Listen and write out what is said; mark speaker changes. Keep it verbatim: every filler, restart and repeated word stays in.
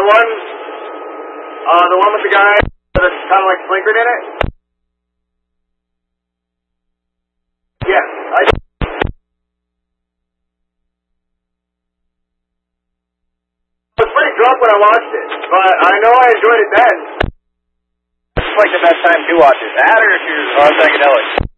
Speaker 1: one, uh, the one with the guy that's kind of like flickered in it? Yes, I did. I was pretty drunk when I watched it, but I know I enjoyed it then.
Speaker 2: It's like the best time to watch it. That or if you're on psychedelics.